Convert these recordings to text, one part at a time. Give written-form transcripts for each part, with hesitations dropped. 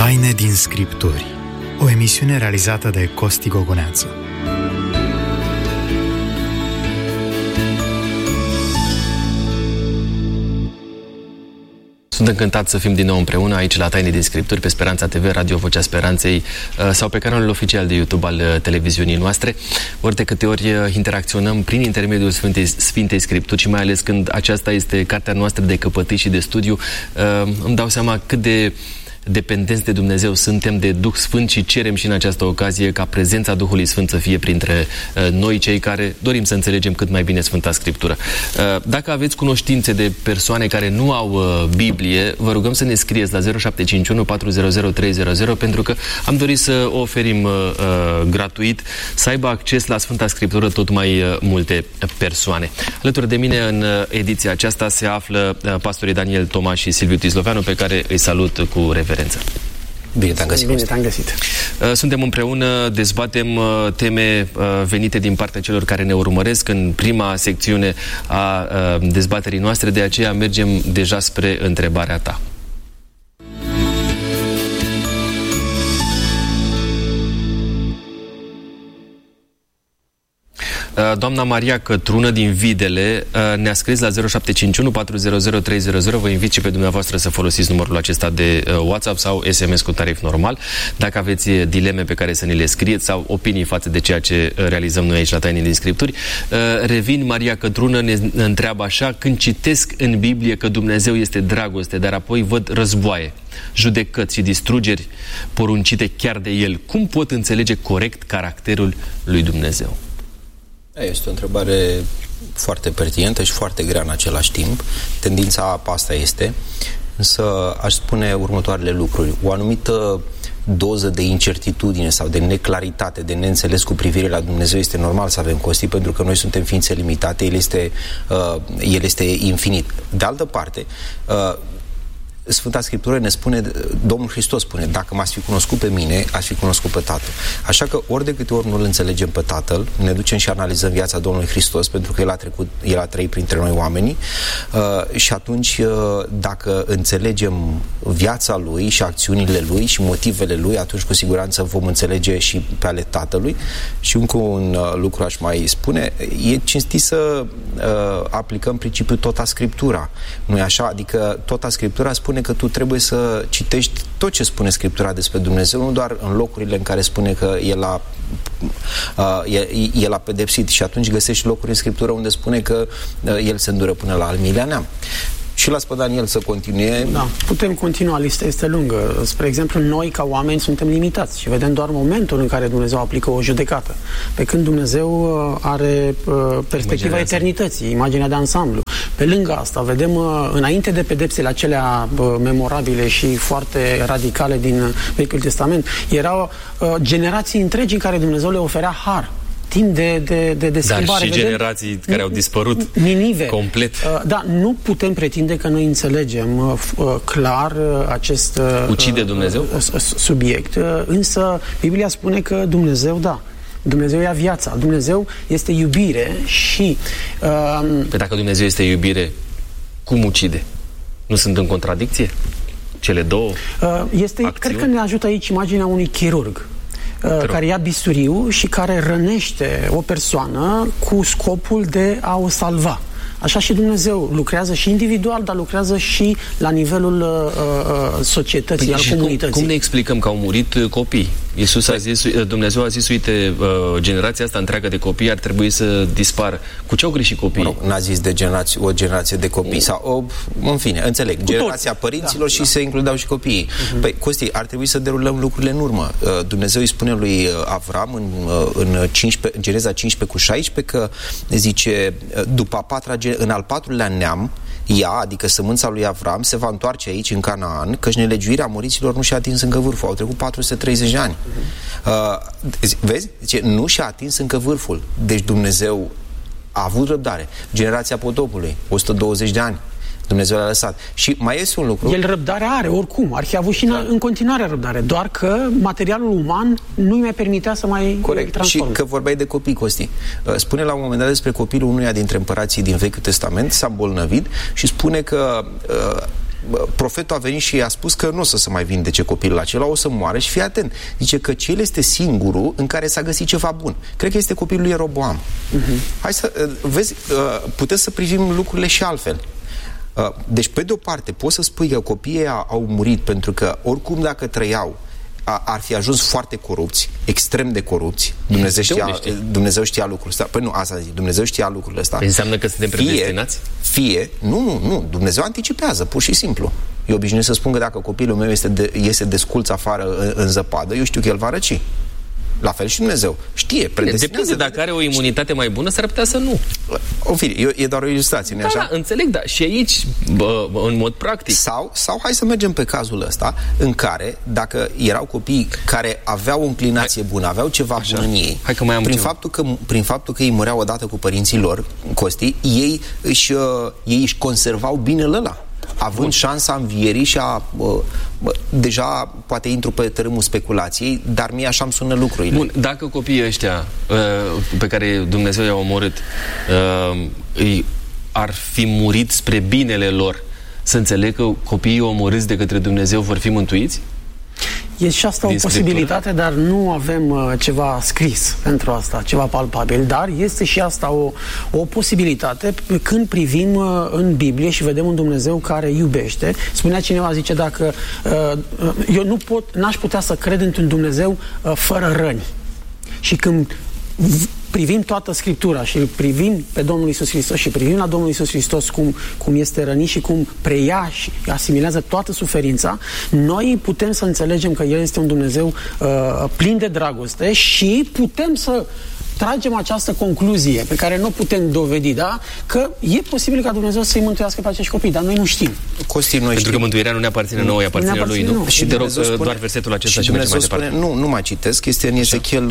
Taine din Scripturi, o emisiune realizată de Costi Gogoneață. Sunt încântat să fim din nou împreună aici la Taine din Scripturi, pe Speranța TV, Radio Vocea Speranței sau pe canalul oficial de YouTube al televiziunii noastre. Ori de câte ori interacționăm prin intermediul Sfintei Scripturi și mai ales când aceasta este cartea noastră de căpătâi și de studiu, îmi dau seama cât de dependenți de Dumnezeu suntem, de Duh Sfânt, și cerem și în această ocazie ca prezența Duhului Sfânt să fie printre noi, cei care dorim să înțelegem cât mai bine Sfânta Scriptură. Dacă aveți cunoștințe de persoane care nu au Biblie, vă rugăm să ne scrieți la 0751 400 300, pentru că am dorit să o oferim gratuit, să aibă acces la Sfânta Scriptură tot mai multe persoane. Alături de mine în ediția aceasta se află pastorii Daniel Toma și Silviu Tisloveanu, pe care îi salut cu reverență. Bine te-am găsit. Bine te-am găsit. Suntem împreună, dezbatem teme venite din partea celor care ne urmăresc în prima secțiune a dezbaterii noastre, de aceea mergem deja spre întrebarea ta. Doamna Maria Cătrună din Videle ne-a scris la 0751 400 300. Vă invit și pe dumneavoastră să folosiți numărul acesta de WhatsApp sau SMS cu tarif normal. Dacă aveți dileme pe care să ne le scrieți sau opinii față de ceea ce realizăm noi aici la Taine din Scripturi. Revin, Maria Cătrună ne întreabă așa: când citesc în Biblie că Dumnezeu este dragoste, dar apoi văd războaie, judecăți și distrugeri poruncite chiar de El, cum pot înțelege corect caracterul lui Dumnezeu? Este o întrebare foarte pertinentă și foarte grea în același timp. Tendința asta este, însă aș spune următoarele lucruri. O anumită doză de incertitudine sau de neclaritate, de neînțeles cu privire la Dumnezeu este normal să avem, Costi, pentru că noi suntem ființe limitate, El este infinit. De altă parte, Sfânta Scriptură ne spune, Domnul Hristos spune: dacă m-ați fi cunoscut pe mine, ați fi cunoscut pe Tatăl. Așa că ori de câte ori nu-L înțelegem pe Tatăl, ne ducem și analizăm viața Domnului Hristos, pentru că El a trăit printre noi oamenii, și atunci dacă înțelegem viața Lui și acțiunile Lui și motivele Lui, atunci cu siguranță vom înțelege și pe ale Tatălui. Și încă un lucru aș mai spune: e cinstit să aplicăm principiul tota Scriptura. Nu-i așa? Adică tota Scriptura spune că tu trebuie să citești tot ce spune Scriptura despre Dumnezeu, nu doar în locurile în care spune că El a pedepsit, și atunci găsești locuri în Scriptură unde spune că El se îndură până la al miilea neam. Și las pe Daniel să continue. Da, putem continua, lista este lungă. Spre exemplu, noi ca oameni suntem limitați și vedem doar momentul în care Dumnezeu aplică o judecată. Pe când Dumnezeu are perspectiva eternității, imaginea de ansamblu. Pe lângă asta, vedem înainte de pedepsele acelea memorabile și foarte radicale din Vechiul Testament, erau generații întregi în care Dumnezeu le oferea har. Timp de schimbare. Dar și generații care au dispărut Ninive. Complet. Da, nu putem pretinde că noi înțelegem clar acest ucide Dumnezeu? Subiect. Însă Biblia spune că Dumnezeu, da, Dumnezeu ia viața. Dumnezeu este iubire și... Păi dacă Dumnezeu este iubire, cum ucide? Nu sunt în contradicție cele două acțiuni? Cred că ne ajută aici imaginea unui chirurg care ia bisturiu și care rănește o persoană cu scopul de a o salva. Așa și Dumnezeu lucrează și individual, dar lucrează și la nivelul societății, al comunității. Cum ne explicăm că au murit copii? Dumnezeu a zis, uite, generația asta întreagă de copii ar trebui să dispară. Cu ce au greșit copiii? N-a zis de o generație de copii sau, în fine, înțeleg, generația părinților și se includeau și copiii. Păi, Costi, ar trebui să derulăm lucrurile în urmă. Dumnezeu îi spune lui Avram în Geneza 15:16 că zice, în al patrulea neam, adică sămânța lui Avram, se va întoarce aici în Canaan, căci nelegiuirea moriților nu și-a atins încă vârful. Au trecut 430 de ani. Vezi? Zice, nu și-a atins încă vârful. Deci Dumnezeu a avut răbdare. Generația potopului, 120 de ani. Dumnezeu l-a lăsat. Și mai este un lucru. El răbdare are, oricum. Ar fi avut și în continuare răbdare. Doar că materialul uman nu-i mai permitea să mai transforme. Și că vorbeai de copii, Costi. Spune la un moment dat despre copilul unuia dintre împărații din Vechiul Testament, s-a îmbolnăvit și spune că profetul a venit și i-a spus că nu o să se mai vindece copilul acela, o să moară și fii atent. Zice că el este singurul în care s-a găsit ceva bun. Cred că este copilul lui Ieroboam. Hai să vezi, puteți să privim lucrurile și altfel. Deci, pe de o parte, poți să spui că copiii au murit pentru că, oricum, dacă trăiau, ar fi ajuns foarte corupți, extrem de corupți. Dumnezeu știa lucrul ăsta. Păi nu, asta zic, Dumnezeu știa lucrurile astea. Înseamnă că suntem predestinați? Nu. Dumnezeu anticipează, pur și simplu. Eu obișnuit să spun că dacă copilul meu iese desculț afară în zăpadă, eu știu că el va răci. La fel și Dumnezeu. Știe, depinde, dacă are o imunitate mai bună, s-ar putea să nu. O fire, e doar o ilustrație, nu-i așa? Da, înțeleg, da. Și aici, în mod practic. Sau hai să mergem pe cazul ăsta, în care, dacă erau copii care aveau o inclinație bună, aveau ceva bun în ei, hai că mai am prin faptul că ei mureau odată cu părinții lor, Costi, ei își conservau binele ăla, având șansa învierii și deja poate intru pe tărâmul speculației, dar mie așa îmi sună lucrurile. Bun, dacă copiii ăștia pe care Dumnezeu i-a omorât ar fi murit spre binele lor, să înțeleg că copiii omorâți de către Dumnezeu vor fi mântuiți? E și asta o posibilitate, dar nu avem ceva scris pentru asta, ceva palpabil, dar este și asta o posibilitate când privim în Biblie și vedem un Dumnezeu care iubește. Spunea cineva, zice, dacă eu n-aș putea să cred într-un Dumnezeu fără răni. Și când privim toată Scriptura și îl privim pe Domnul Iisus Hristos și privim la Domnul Iisus Hristos cum este rănit și cum preia și asimilează toată suferința, noi putem să înțelegem că El este un Dumnezeu plin de dragoste și putem să tragem această concluzie pe care nu putem dovedi, da? Că e posibil ca Dumnezeu să-i mântuiască pe acești copii, dar noi nu știm. Costi, noi Pentru că mântuirea nu ne aparține nouă, îi aparține lui, nu? Și te rog doar versetul acesta și mergem mai departe. Nu mai citesc, este în Ezechiel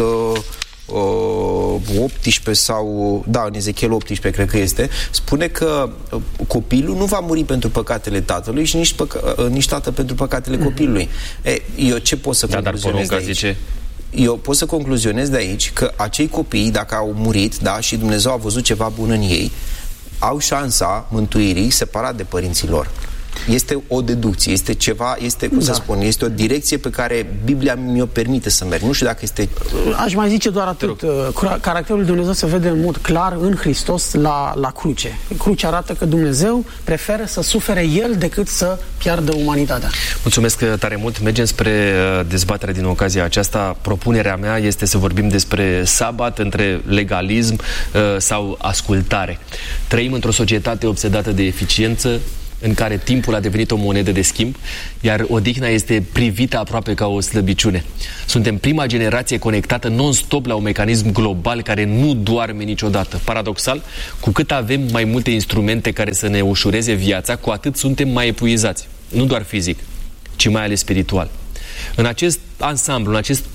18 sau... Da, în Ezechiel 18 cred că este. Spune că copilul nu va muri pentru păcatele tatălui și nici tată pentru păcatele copilului. Eu ce pot să concluzionez de aici? Zice... Eu pot să concluzionez de aici că acei copii, dacă au murit, da, și Dumnezeu a văzut ceva bun în ei, au șansa mântuirii separat de părinții lor. Este o deducție, este ceva, cum să spun, este o direcție pe care Biblia mi-o permite să merg. Nu știu dacă este... Aș mai zice doar atât. Caracterul lui Dumnezeu se vede în mod clar în Hristos la cruce. Crucea arată că Dumnezeu preferă să sufere El decât să piardă umanitatea. Mulțumesc tare mult. Mergem spre dezbaterea din ocazia aceasta. Propunerea mea este să vorbim despre sabat, între legalism sau ascultare. Trăim într-o societate obsedată de eficiență, în care timpul a devenit o monedă de schimb, iar odihna este privită aproape ca o slăbiciune. Suntem prima generație conectată non-stop la un mecanism global care nu doarme niciodată. Paradoxal, cu cât avem mai multe instrumente care să ne ușureze viața, cu atât suntem mai epuizați. Nu doar fizic, ci mai ales spiritual. În acest ansamblu, în acest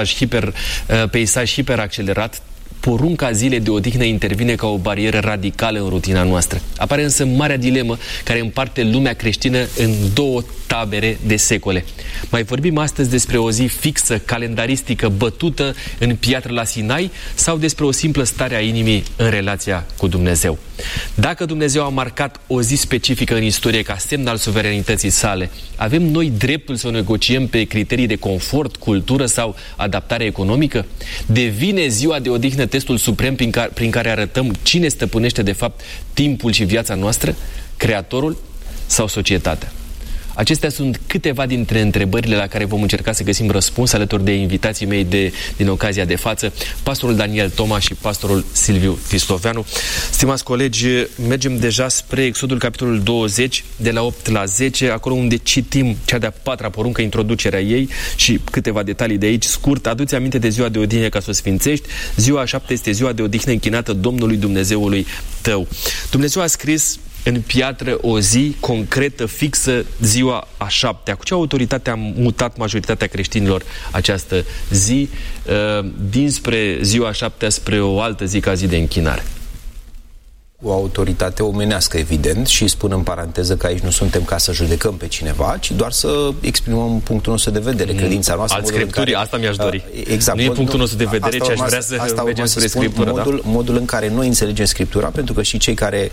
peisaj hiperaccelerat, porunca zilei de odihnă intervine ca o barieră radicală în rutina noastră. Apare însă marea dilemă care împarte lumea creștină în două tabere de secole. Mai vorbim astăzi despre o zi fixă, calendaristică, bătută în piatră la Sinai, sau despre o simplă stare a inimii în relația cu Dumnezeu. Dacă Dumnezeu a marcat o zi specifică în istorie ca semn al suveranității sale, avem noi dreptul să o negociem pe criterii de confort, cultură sau adaptare economică? Devine ziua de odihnă testul suprem prin care arătăm cine stăpânește de fapt timpul și viața noastră, Creatorul sau societatea? Acestea sunt câteva dintre întrebările la care vom încerca să găsim răspuns alături de invitații mei din ocazia de față, pastorul Daniel Toma și pastorul Silviu Cristoveanu. Stimați colegi, mergem deja spre Exodul, capitolul 20, de la 8 la 10, acolo unde citim cea de-a patra poruncă, introducerea ei și câteva detalii de aici. Scurt, adu-ți aminte de ziua de odihnă ca să o sfințești. Ziua a 7 este ziua de odihnă închinată Domnului Dumnezeului tău. Dumnezeu a scris în piatră o zi concretă, fixă, ziua a 7-a. Cu ce autoritate a mutat majoritatea creștinilor această zi dinspre ziua a 7-a spre o altă zi ca zi de închinare? O autoritate omenească, evident, și spun în paranteză că aici nu suntem ca să judecăm pe cineva, ci doar să exprimăm punctul nostru de vedere, credința noastră. Alți scripturi, asta mi-aș dori. Exact. Nu e punctul nostru de vedere, ci aș vrea să mergem spre Scriptură. Modul în care noi înțelegem Scriptura, pentru că și cei care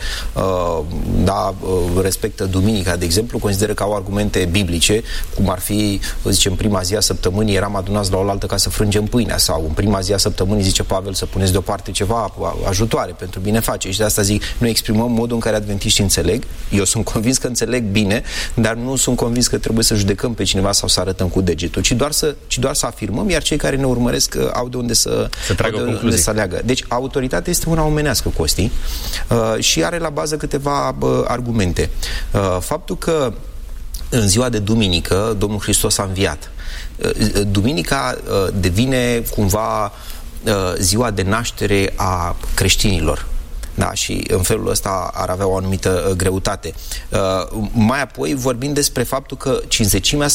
respectă Duminica, de exemplu, consideră că au argumente biblice, cum ar fi, zicem, prima zi a săptămânii eram adunați la oaltă ca să frângem pâinea, sau în prima zi a săptămânii, zice Pavel, să puneți deoparte ceva ajutoare pentru binefacere. Și de asta zic, noi exprimăm modul în care adventiștii înțeleg. Eu sunt convins că înțeleg bine, dar nu sunt convins că trebuie să judecăm pe cineva sau să arătăm cu degetul, ci doar să afirmăm, iar cei care ne urmăresc au de unde să tragă concluzii. Să aleagă. Deci, autoritatea este una omenească, Costi, și are la bază câteva argumente. Faptul că în ziua de duminică Domnul Hristos a înviat. Duminica devine cumva ziua de naștere a creștinilor. Da, și în felul ăsta ar avea o anumită greutate. Mai apoi vorbim despre faptul că cinzecimea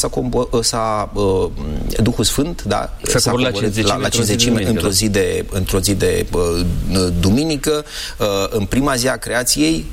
Duhul Sfânt, da, s-a coborât la cinzecime într-o zi de duminică. În prima zi a creației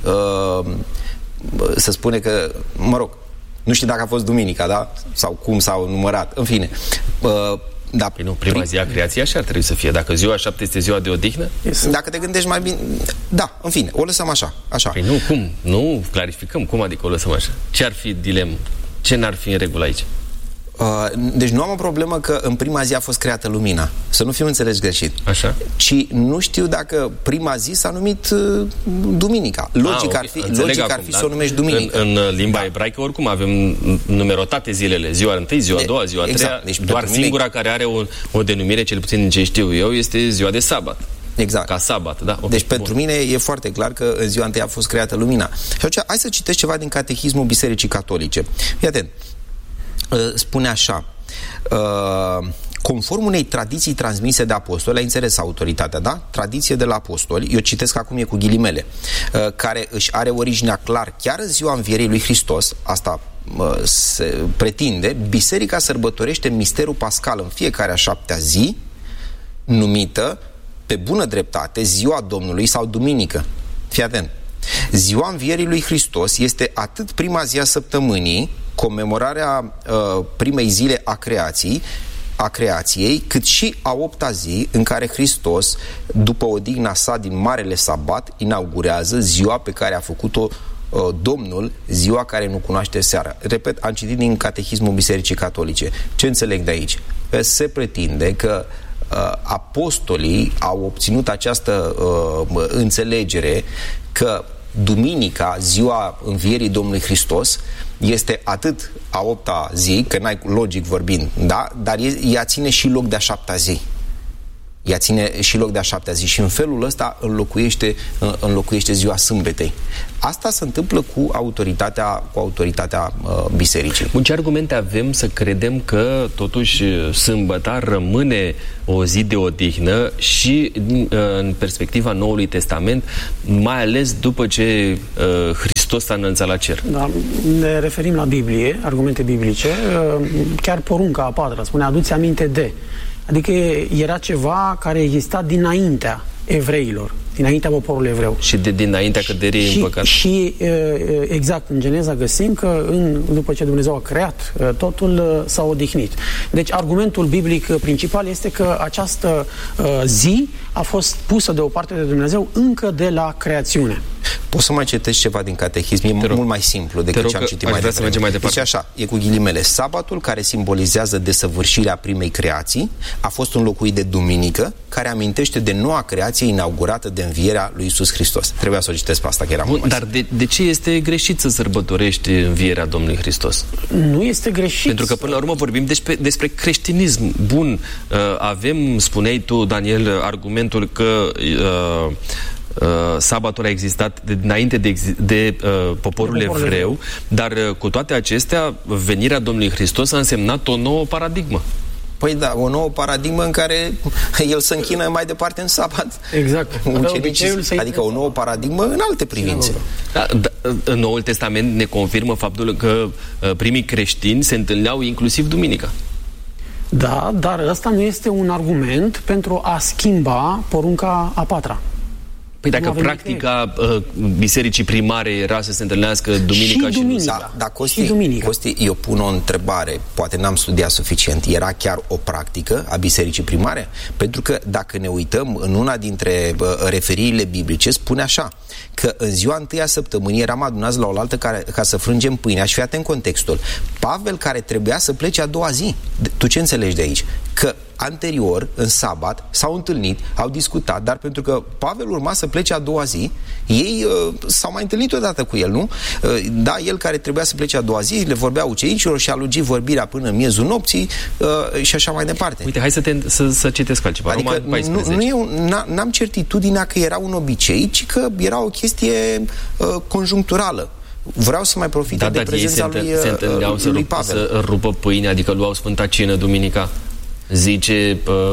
se spune că, mă rog, nu știu dacă a fost duminica, da? Sau cum s-au numărat, în fine. Da, păi nu, prima zi a creației așa ar trebui să fie. Dacă ziua 7 este ziua de odihnă? Dacă te gândești mai bine... Da, în fine, o lăsăm așa. Păi nu, cum? Nu clarificăm. Cum adică o lăsăm așa? Ce ar fi dilemă? Ce n-ar fi în regulă aici? Deci nu am o problemă că în prima zi a fost creată lumina. Să nu fim înțelegi greșit. Așa. Ci nu știu dacă prima zi s-a numit duminica. Logic ar fi să o numești duminică. În limba ebraică oricum avem numerotate zilele. Ziua 1, ziua 2, ziua 3. Deci doar singura care are o denumire, cel puțin din ce știu eu, este ziua de sabat. Exact. Ca sabat, da? Okay, deci pentru mine e foarte clar că în ziua 1 a fost creată lumina. Și atunci, hai să citesc ceva din Catehismul Bisericii Catolice. Fii atent. Spune așa: conform unei tradiții transmise de apostoli, ai înțeles autoritatea, da? Tradiție de la apostoli, eu citesc acum, e cu ghilimele, care își are originea clar chiar în ziua învierii lui Hristos. Asta se pretinde. Biserica sărbătorește misterul pascal în fiecare a 7-a zi, numită pe bună dreptate ziua Domnului sau duminică. Fii atent. Ziua învierii lui Hristos este atât prima zi a săptămânii, comemorarea primei zile a creației, cât și a 8-a zi în care Hristos, după odihna sa din Marele Sabat, inaugurează ziua pe care a făcut-o Domnul, ziua care nu cunoaște seara. Repet, am citit din Catehismul Bisericii Catolice. Ce înțeleg de aici? Se pretinde că apostolii au obținut această înțelegere că duminica, ziua învierii Domnului Hristos, este atât a 8-a zi, că n-ai logic vorbind, da? Dar ea ține și loc de a 7-a zi. Ea ține și loc de a 7-a zi și în felul ăsta înlocuiește ziua sâmbetei. Asta se întâmplă cu autoritatea bisericii. Bun, ce argumente avem să credem că totuși sâmbăta rămâne o zi de odihnă și în perspectiva Noului Testament, mai ales după ce Hristos s-a înălțat la cer? Da, ne referim la Biblie, argumente biblice, chiar porunca a 4-a spune: aduți aminte de. Adică era ceva care exista dinaintea evreilor, dinaintea poporului evreu. Și dinaintea căderii în păcat. Și exact, în Geneza găsim că după ce Dumnezeu a creat, totul s-a odihnit. Deci argumentul biblic principal este că această zi a fost pusă deoparte de Dumnezeu încă de la creațiune. Poți să mai citești ceva din catehism? E mult mai simplu decât ce am citit mai devreme. Deci așa, e cu ghilimele: sabatul, care simbolizează desăvârșirea primei creații, a fost înlocuit de duminică, care amintește de noua creație inaugurată de învierea lui Iisus Hristos. Trebuia să o citesc pe asta, că era mult mai simplu. Dar de ce este greșit să sărbătorești învierea Domnului Hristos? Nu este greșit. Pentru că până la urmă vorbim despre creștinism. Bun, avem, spuneai tu, Daniel, argumentul că sabatul a existat dinainte de poporul evreu, dar cu toate acestea, venirea Domnului Hristos a însemnat o nouă paradigmă. Păi da, o nouă paradigmă în care el se închină mai departe în sabat. Exact. Adică o nouă paradigmă în alte privințe. În Noul Testament ne confirmă faptul că primii creștini se întâlneau inclusiv duminica. Da, dar ăsta nu este un argument pentru a schimba porunca a 4-a. Păi dacă practica bisericii primare era să se întâlnească duminica și duminica. Da, Costi, eu pun o întrebare, poate n-am studiat suficient. Era chiar o practică a bisericii primare? Pentru că dacă ne uităm în una dintre referirile biblice, spune așa, că în ziua întâia săptămânii eram adunați la oaltă ca să frângem pâinea. Și fii atent contextul. Pavel, care trebuia să plece a doua zi. Tu ce înțelegi de aici? Că anterior, în sabat, s-au întâlnit, au discutat, dar pentru că Pavel urma să plece a doua zi, ei s-au mai întâlnit odată cu el, nu? Da, el care trebuia să plece a doua zi, le vorbea ucenicilor și a lungit vorbirea până în miezul nopții și așa mai departe. Uite, hai să citesc altceva. Adică n-am certitudinea că era un obicei, ci că era o chestie conjuncturală. Vreau să mai profite de prezența lui Pavel. Să rupă pâine, adică luau Sfânta Cină duminica. Zice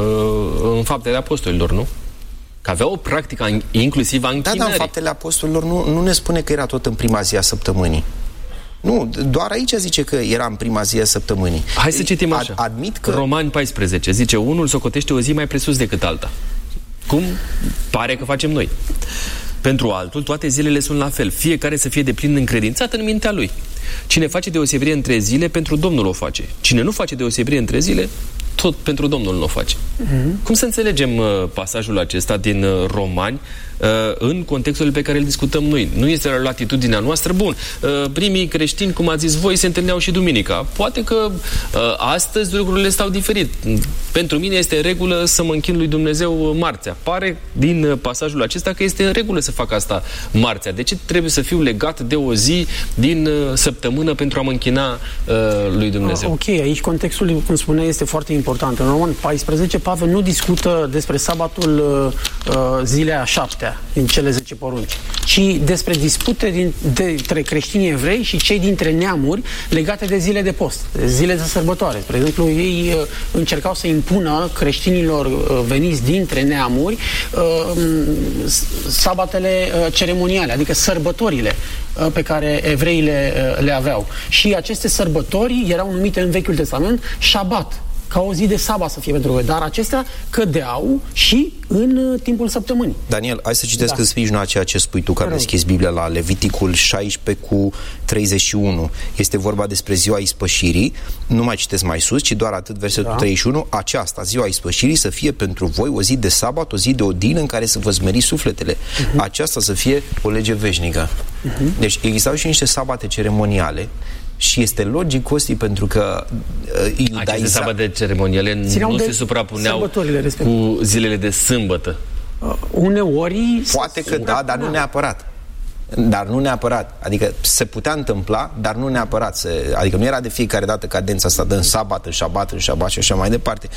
în Faptele Apostolilor, nu? Că avea o practică inclusiv a închinării. Da, în Faptele Apostolilor nu ne spune că era tot în prima zi a săptămânii. Nu, doar aici zice că era în prima zi a săptămânii. Hai să citim așa. Admit că... Romani 14 zice, unul socotește o zi mai presus decât alta. Cum pare că facem noi. Pentru altul, toate zilele sunt la fel. Fiecare să fie deplin încredințat în mintea lui. Cine face deosebire între zile, pentru Domnul o face. Cine nu face deosebire între zile, tot pentru Domnul nu o face. Cum să înțelegem pasajul acesta din Romani în contextul pe care îl discutăm noi? Nu este la latitudinea noastră? Bun, primii creștini, cum ați zis voi, se întâlneau și duminica. Poate că astăzi lucrurile stau diferit. Pentru mine este în regulă să mă închin lui Dumnezeu marțea. Pare din pasajul acesta că este în regulă să fac asta marțea. De ce trebuie să fiu legat de o zi din săptămână pentru a mă închina lui Dumnezeu? Ok, aici contextul, cum spunea, este foarte important. În Roman 14, Pavel nu discută despre sabatul zilei a 7-a din cele 10 porunci, ci despre dispute dintre creștinii evrei și cei dintre neamuri legate de zile de post, zile de sărbătoare. Spre exemplu, ei încercau să impună creștinilor veniți dintre neamuri sabatele ceremoniale, adică sărbătorile pe care evreii le aveau. Și aceste sărbători erau numite în Vechiul Testament Șabat, ca o zi de sabat să fie pentru voi, dar acestea cădeau și în timpul săptămânii. Daniel, hai să citesc în sprijinul a ceea ce spui tu, că am deschis Biblia la Leviticul 16:31. Este vorba despre ziua ispășirii. Nu mai citesc mai sus, ci doar atât, versetul 31. Aceasta, ziua ispășirii, să fie pentru voi o zi de sabat, o zi de odihnă în care să vă smeri sufletele. Aceasta să fie o lege veșnică. Deci existau și niște sabate ceremoniale. Și este logic, Costi, pentru că aceste sabate ceremoniale nu se suprapuneau cu zilele de sâmbătă. Uneori... Poate că da, dar nu neapărat. Dar nu neapărat. Adică se putea întâmpla, dar nu neapărat. Adică nu era de fiecare dată cadența asta, în sabat, în șabat și așa mai departe.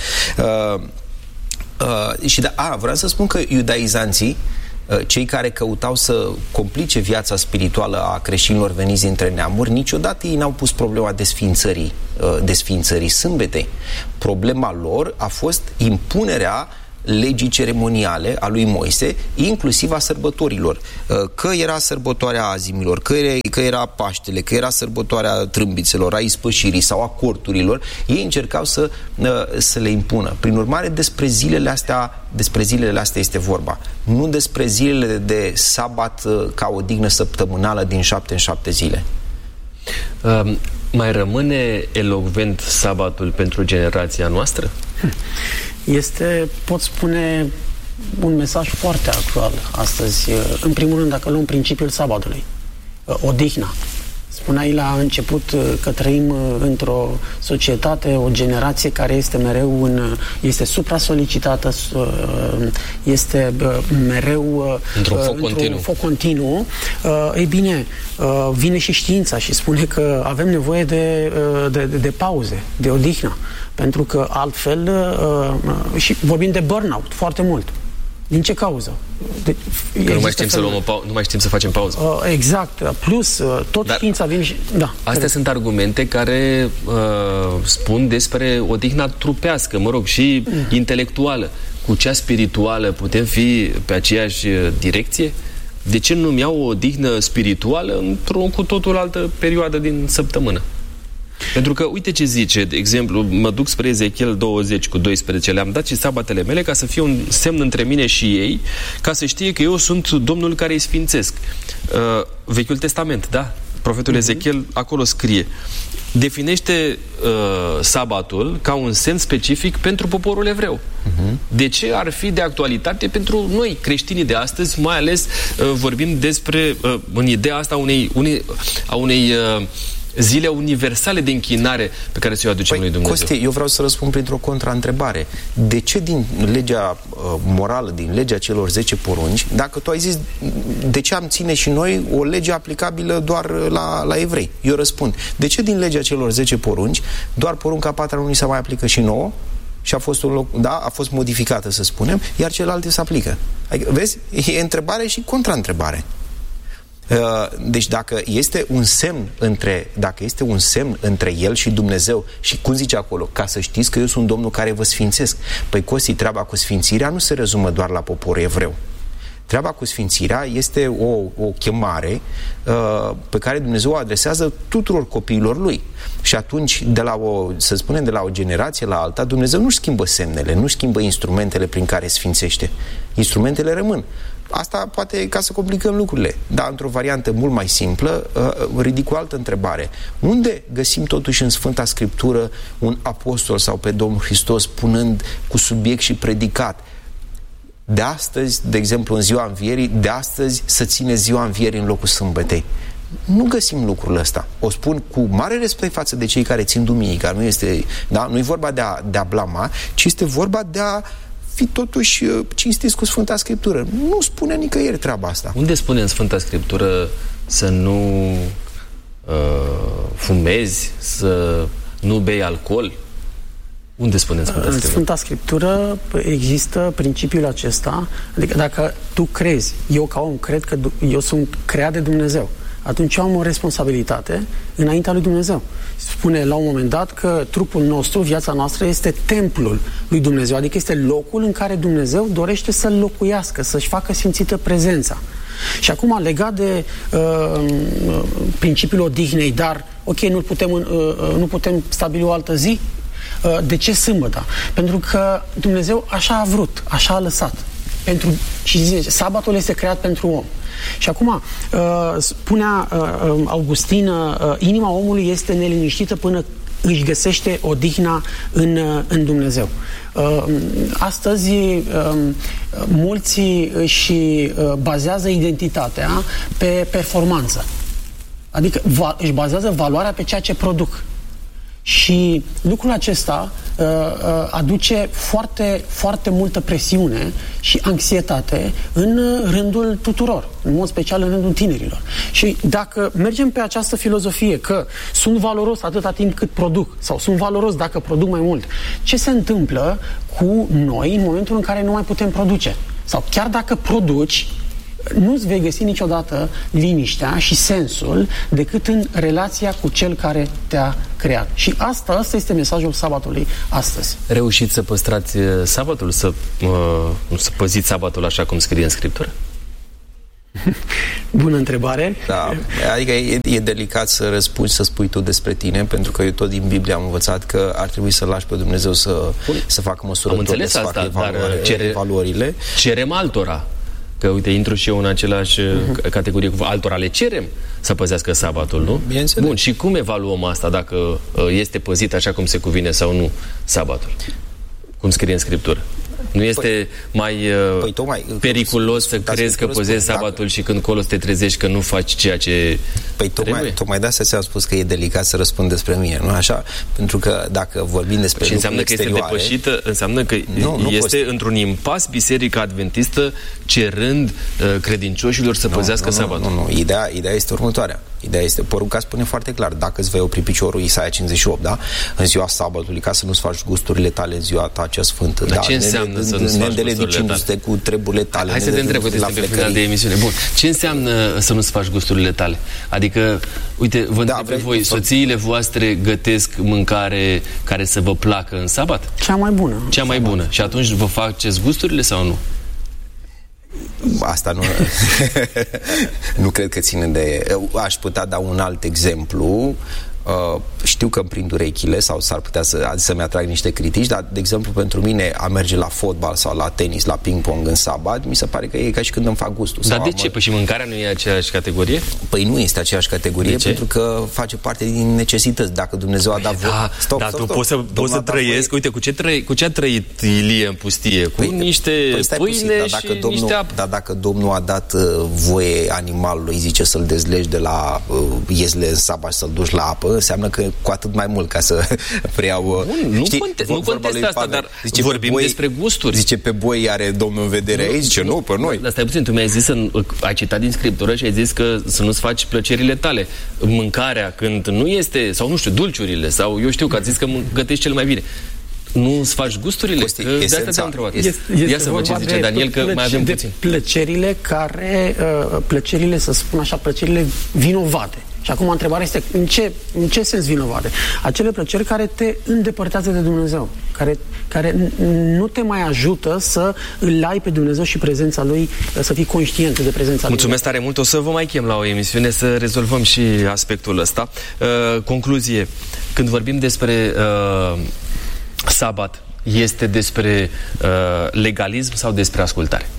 Vreau să spun că iudaizanții, cei care căutau să complice viața spirituală a creștinilor veniți dintre neamuri, niciodată ei n-au pus problema desființării sâmbetei. Problema lor a fost impunerea legii ceremoniale a lui Moise, inclusiv a sărbătorilor. Că era sărbătoarea azimilor, că era Paștele, că era sărbătoarea trâmbițelor, a ispășirii sau a corturilor, ei încercau să le impună. Prin urmare, despre zilele astea este vorba. Nu despre zilele de sabat ca o dignă săptămânală din 7 în 7 zile. Mai rămâne elocvent sabatul pentru generația noastră? Este, pot spune, un mesaj foarte actual astăzi. În primul rând, dacă luăm principiul sabatului, odihna. Spuneai la început că trăim într-o societate, o generație care este mereu este supra-solicitată, este mereu într-un foc continuu. Ei bine, vine și știința și spune că avem nevoie de pauze, de odihnă, pentru că altfel, și vorbim de burnout foarte mult. Din ce cauză? Că nu mai știm să luăm nu mai știm să facem pauză. Exact. Plus, tot știința vine și... Da, astea sunt argumente care spun despre odihna trupească, și intelectuală. Cu cea spirituală putem fi pe aceeași direcție? De ce nu-mi iau o odihnă spirituală într-o cu totul altă perioadă din săptămână? Pentru că, uite ce zice, de exemplu, mă duc spre Ezechiel 20:12, le-am dat și sabatele mele ca să fie un semn între mine și ei, ca să știe că eu sunt Domnul care îi sfințesc. Vechiul Testament, da? Profetul Ezechiel acolo scrie. Definește sabatul ca un semn specific pentru poporul evreu. De ce ar fi de actualitate pentru noi, creștinii de astăzi, mai ales vorbim despre, în ideea asta a unei zile universale de închinare pe care ți-o aducem lui Dumnezeu. Costi, eu vreau să răspund printr-o contraîntrebare. De ce din legea morală, din legea celor 10 porunci, dacă tu ai zis de ce am ține și noi o lege aplicabilă doar la evrei? Eu răspund, de ce din legea celor 10 porunci doar porunca 4 nu ni se mai aplică și nouă? Și a fost modificată, să spunem, iar celelalte se aplică. Adică, vezi? E întrebare și contraîntrebare. Deci dacă este un semn între el și Dumnezeu, și cum zice acolo, ca să știți că eu sunt Domnul care vă sfințesc. Păi, Costi, treaba cu sfințirea nu se rezumă doar la poporul evreu. Treaba cu sfințirea este o chemare pe care Dumnezeu o adresează tuturor copiilor lui. Și atunci, de la o generație la alta, Dumnezeu nu schimbă semnele, nu schimbă instrumentele prin care sfințește. Instrumentele rămân. Asta poate ca să complicăm lucrurile, dar într-o variantă mult mai simplă, ridic o altă întrebare. Unde găsim totuși în Sfânta Scriptură un apostol sau pe Domnul Hristos punând cu subiect și predicat: de astăzi, de exemplu în ziua învierii, de astăzi să ține ziua învierii în locul sâmbătei? Nu găsim lucrul ăsta. O spun cu mare respect față de cei care țin duminica. Nu e vorba de a blama, ci este vorba de a fi totuși cinstiți cu Sfânta Scriptură. Nu spune nicăieri treaba asta. Unde spune în Sfânta Scriptură să nu fumezi, să nu bei alcool? Unde spune în Sfânta Scriptură? În Sfânta Scriptură există principiul acesta, adică dacă tu crezi, eu ca om cred că eu sunt creat de Dumnezeu, atunci eu am o responsabilitate înaintea lui Dumnezeu. Spune la un moment dat că trupul nostru, viața noastră, este templul lui Dumnezeu, adică este locul în care Dumnezeu dorește să-l locuiască, să-și facă simțită prezența. Și acum, legat de principiul odihnei, dar, ok, nu putem stabili o altă zi, de ce sâmbătă? Pentru că Dumnezeu așa a vrut, așa a lăsat. Și zice, sabatul este creat pentru om. Și acum, spunea Augustin, inima omului este neliniștită până își găsește odihna în Dumnezeu. Astăzi, mulți își bazează identitatea pe performanță. Adică își bazează valoarea pe ceea ce produc. Și lucrul acesta aduce foarte, foarte multă presiune și anxietate în rândul tuturor, în mod special în rândul tinerilor. Și dacă mergem pe această filozofie că sunt valoros atâta timp cât produc, sau sunt valoros dacă produc mai mult, ce se întâmplă cu noi în momentul în care nu mai putem produce? Sau chiar dacă produci, nu-ți vei găsi niciodată liniștea și sensul decât în relația cu cel care te-a creat. Și asta este mesajul sabatului astăzi. Reușiți să păstrați sabatul, să păziți sabatul așa cum scrie în Scriptură? Bună întrebare. Da, adică e delicat să răspunzi, să spui tu despre tine, pentru că eu tot din Biblie am învățat că ar trebui să lași pe Dumnezeu să facă măsurători, să facă valorile. Cerem altora. Că, uite, intru și eu în același categorie cu altora. Le cerem să păzească sabatul, nu? Bun, și cum evaluăm asta, dacă este păzit așa cum se cuvine sau nu sabatul? Cum scrie în Scriptură? Nu este mai periculos să crezi că păzezi sabatul și când colo te trezești că nu faci ceea ce tocmai de asta ți-am spus că e delicat să răspund despre mine, nu așa? Pentru că dacă vorbim despre și înseamnă că este depășită, înseamnă că este într-un impas Biserica Adventistă cerând credincioșilor să păzească sabatul. Nu. Ideea este următoarea. Ideea este, porunca spune foarte clar, dacă îți vei opri piciorul, Isaia 58, da? În ziua sabatului, ca să nu-ți faci gusturile tale în ziua ta cea sfântă. Dar ce înseamnă să nu-ți faci gusturile tale? Cu treburile tale. Hai să te întreb, uite, pe final de emisiune. Bun, ce înseamnă să nu-ți faci gusturile tale? Adică, uite, vă întreb pe voi, soțiile voastre gătesc mâncare care să vă placă în sabat? Cea mai bună. Cea mai bună. Și atunci vă faceți gusturile sau nu? Asta nu cred că ține de... Aș putea da un alt exemplu. știu că îmi prind urechile sau s-ar putea să-mi atrag niște critici, dar, de exemplu, pentru mine a merge la fotbal sau la tenis, la ping-pong în sabat, mi se pare că e ca și când îmi fac gustul. Dar de ce? Păi și mâncarea nu e aceeași categorie? Păi nu este aceeași categorie, pentru că face parte din necesități. Dacă Dumnezeu a dat Dar tu poți să trăiesc. Uite, cu ce a trăit Ilie în pustie? Cu niște pâine și niște apă. Dar dacă Domnul a dat voie animalului, zice, să-l dezlegi de la iezle în sabat, să-l duci la apă, înseamnă că cu atât mai mult ca să preiau... Nu contestă asta, dar vorbim despre gusturi. Zice, pe boi are Domnul în vedere aici? Zice, nu, pe noi. Dar stai puțin, tu mi-ai zis, ai citat din Scriptură și ai zis că să nu-ți faci plăcerile tale. Mâncarea, când nu este, sau nu știu, dulciurile, sau eu știu că ați zis că gătești cel mai bine. Nu îți faci gusturile? De asta te-am întrebat. Ia să văd ce zice Daniel, că mai avem puțin. Plăcerile care, plăcerile, să spun așa, plăcerile vinovate. Și acum întrebarea este, în ce sens vinovate? Acele plăceri care te îndepărtează de Dumnezeu, care nu te mai ajută să îl ai pe Dumnezeu și prezența Lui, să fii conștient de prezența Lui. Mulțumesc tare mult, o să vă mai chem la o emisiune să rezolvăm și aspectul ăsta. Concluzie, când vorbim despre sabat, este despre legalism sau despre ascultare?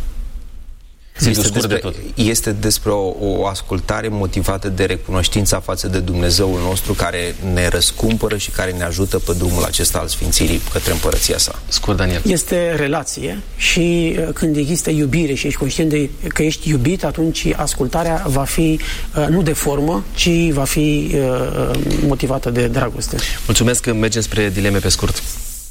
Este despre o ascultare motivată de recunoștința față de Dumnezeul nostru, care ne răscumpără și care ne ajută pe drumul acesta al sfințirii către împărăția sa. Scurt, Daniel. Este relație și când există iubire și ești conștient că ești iubit, atunci ascultarea va fi nu de formă, ci va fi motivată de dragoste. Mulțumesc că mergem spre dileme pe scurt.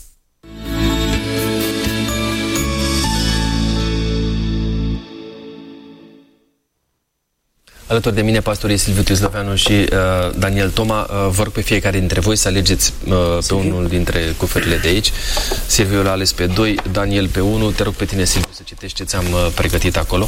Alături de mine, pastorii Silviu Tizloveanu și Daniel Toma. Vă rog pe fiecare dintre voi să alegeți pe unul dintre cuferele de aici. Silviu l-a ales pe 2, Daniel pe 1. Te rog pe tine, Silviu, să citești ce ți-am pregătit acolo.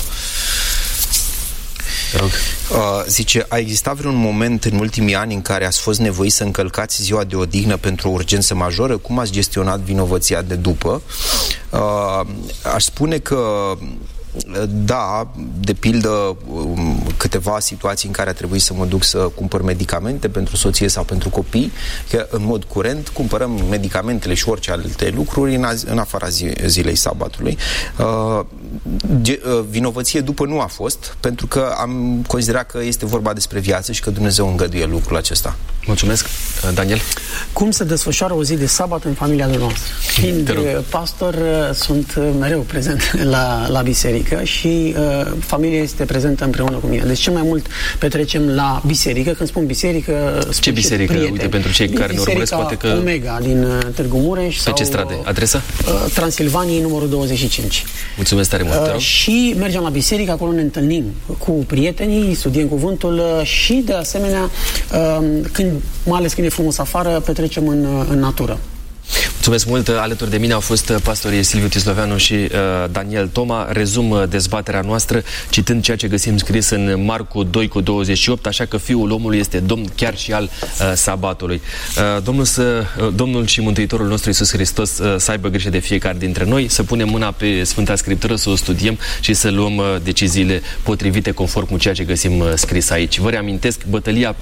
Te rog. Zice, a existat vreun moment în ultimii ani în care ați fost nevoiți să încălcați ziua de odihnă pentru o urgență majoră? Cum ați gestionat vinovăția de după? Aș spune că da, de pildă câteva situații în care a trebuit să mă duc să cumpăr medicamente pentru soție sau pentru copii, că în mod curent cumpărăm medicamentele și orice alte lucruri în afara zilei sabatului. Vinovăție după nu a fost, pentru că am considerat că este vorba despre viață și că Dumnezeu îngăduie lucrul acesta. Mulțumesc. Daniel? Cum se desfășoară o zi de sabat în familia noastră? Fiind pastor, sunt mereu prezent la biserică și familia este prezentă împreună cu mine. Deci cel mai mult petrecem la biserică. Când spun biserică, ce biserică? Uite, pentru cei care ne urmăresc, poate că... Omega din Târgu Mureș. Pe ce stradă? Adresa? Transilvaniei, numărul 25. Mulțumesc tare mult. Și mergem la biserică, acolo ne întâlnim cu prietenii, studiem cuvântul și, de asemenea, mai ales când e frumos afară, petrecem în natură. Mulțumesc mult. Alături de mine au fost pastorii Silviu Tizloveanu și Daniel Toma. Rezum dezbaterea noastră citând ceea ce găsim scris în Marcu 2:28, așa că Fiul omului este Domn chiar și al sabatului. Domnul și Mântuitorul nostru Iisus Hristos să aibă grijă de fiecare dintre noi, să punem mâna pe Sfânta Scriptură, să o studiem și să luăm deciziile potrivite conform cu ceea ce găsim scris aici. Vă reamintesc, bătălia